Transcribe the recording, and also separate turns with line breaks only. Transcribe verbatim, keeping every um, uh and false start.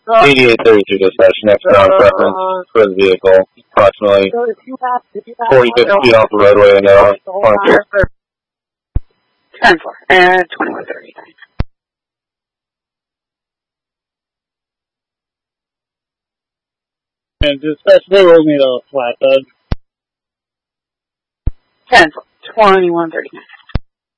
eighty-eight thirty-two dispatch, next ground preference for the vehicle, approximately forty-fifth feet off the roadway and now on
ten four, and twenty-one thirty.
And dispatch, they will need a flatbed.
ten four, twenty-one thirty-nine.